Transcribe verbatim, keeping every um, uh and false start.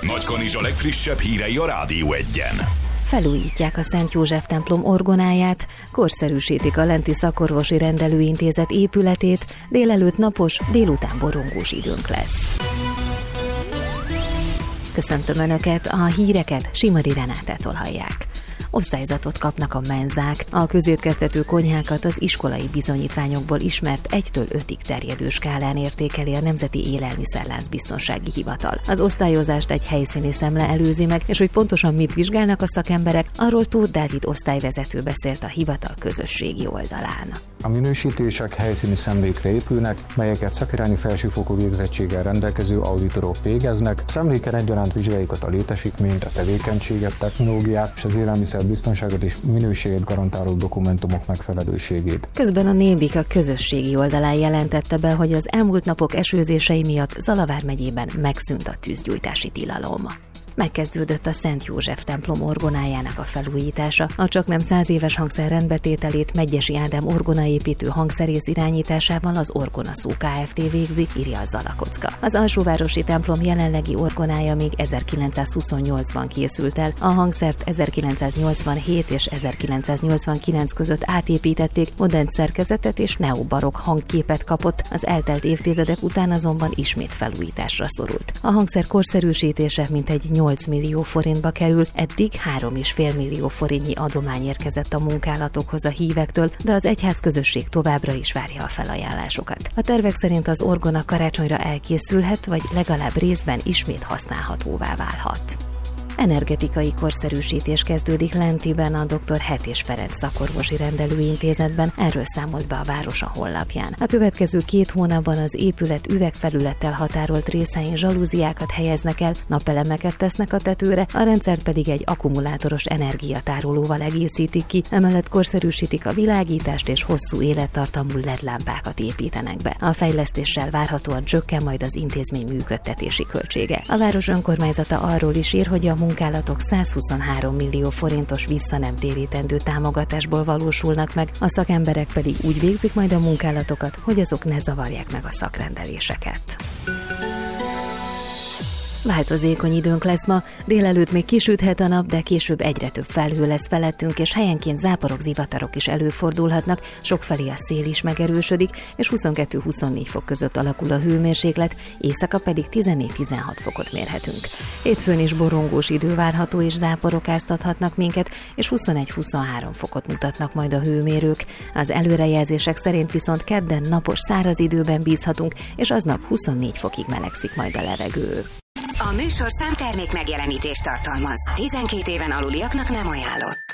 Nagykanizsa legfrissebb hírei a Rádió Egyen. Felújítják a Szent József templom orgonáját, korszerűsítik a lenti szakorvosi rendelőintézet épületét, délelőtt napos, délután borongós időnk lesz. Köszöntöm Önöket, a híreket Simadi Renátától hallják. Osztályzatot kapnak a menzák, a közétkeztető konyhákat az iskolai bizonyítványokból ismert egytől ötig terjedő skálán értékeli a Nemzeti Élelmiszerlánc Biztonsági Hivatal. Az osztályozást egy helyszíni szemle előzi meg, és hogy pontosan mit vizsgálnak a szakemberek, arról Tóth Dávid osztályvezető beszélt a hivatal közösségi oldalán. A minősítések helyszíni szemlékre épülnek, melyeket szakirányi felsőfokú végzettséggel rendelkező auditorok végeznek. Szemléken egyaránt vizsgáljuk a létesítményt, a tevékenységet, technológiát és az élelmiszerbiztonságot és minőséget garantáló dokumentumok megfelelőségét. Közben a Nébik a közösségi oldalán jelentette be, hogy az elmúlt napok esőzései miatt Zalavár megyében megszűnt a tűzgyújtási tilalom. Megkezdődött a Szent József templom orgonájának a felújítása. A csaknem száz éves hangszer rendbetételét Medgyessy Ádám orgonaépítő hangszerész irányításában az Orgona Szó Kft. Végzi, írja a Zalakocka. Az alsóvárosi templom jelenlegi orgonája még ezerkilencszázhuszonnyolcban készült el. A hangszert ezerkilencszáznyolcvanhét és ezerkilencszáznyolcvankilenc között átépítették, modern szerkezetet és neobarokk hangképet kapott, az eltelt évtizedek után azonban ismét felújításra szorult. A hangszer korszerűsítése mintegy nyolc millió forintba kerül, eddig három egész öt millió forintnyi adomány érkezett a munkálatokhoz a hívektől, de az egyházközösség továbbra is várja a felajánlásokat. A tervek szerint az orgona karácsonyra elkészülhet, vagy legalább részben ismét használhatóvá válhat. Energetikai korszerűsítés kezdődik Lentiben a dr. Hetés Ferenc szakorvosi rendelőintézetben, erről számolt be a város a honlapján. A következő két hónapban az épület üvegfelülettel határolt részein zsalúziákat helyeznek el, napelemeket tesznek a tetőre, a rendszert pedig egy akkumulátoros energiatárolóval egészítik ki, emellett korszerűsítik a világítást és hosszú élettartamú el é dé lámpákat építenek be. A fejlesztéssel várhatóan csökken majd az intézmény működtetési költsége. A város önkormányzata arról is ír, hogy a munkálatok százhuszonhárom millió forintos visszanemtérítendő támogatásból valósulnak meg, a szakemberek pedig úgy végzik majd a munkálatokat, hogy azok ne zavarják meg a szakrendeléseket. Változékony időnk lesz ma, délelőtt még kisüthet a nap, de később egyre több felhő lesz felettünk, és helyenként záporok, zivatarok is előfordulhatnak, sokfelé a szél is megerősödik, és huszonkettő-huszonnégy fok között alakul a hőmérséklet, éjszaka pedig tizennégy-tizenhat fokot mérhetünk. Hétfőn is borongós idő várható, és záporok áztathatnak minket, és huszonegy-huszonhárom fokot mutatnak majd a hőmérők. Az előrejelzések szerint viszont kedden napos száraz időben bízhatunk, és aznap huszonnégy fokig melegszik majd a levegő. A műsorszám termék megjelenítést tartalmaz. tizenkét éven aluliaknak nem ajánlott.